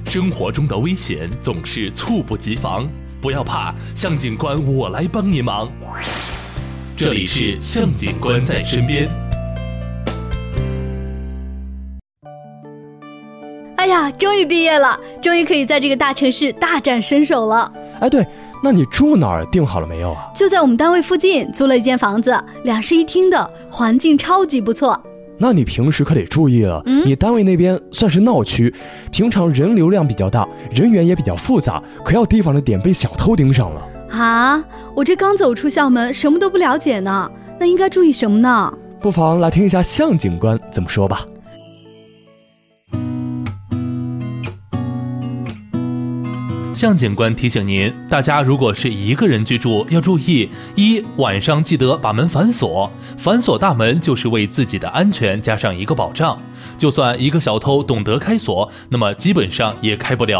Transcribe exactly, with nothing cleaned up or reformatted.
生活中的危险总是猝不及防，不要怕，向警官我来帮你忙。这里是向警官在身边。 哎呀，终于毕业了，终于可以在这个大城市大展身手了。 哎，对，那你住哪儿定好了没有啊？ 就在我们单位附近租了一间房子，两室一厅的，环境超级不错。 那你平时可得注意了，嗯、你单位那边算是闹区，平常人流量比较大，人员也比较复杂，可要提防的点被小偷盯上了。 啊，我这刚走出校门，什么都不了解呢，那应该注意什么呢？ 不妨来听一下向警官怎么说吧。 向警官提醒您，大家如果是一个人居住，要注意：一、晚上记得把门反锁，反锁大门就是为自己的安全加上一个保障。就算一个小偷懂得开锁，那么基本上也开不了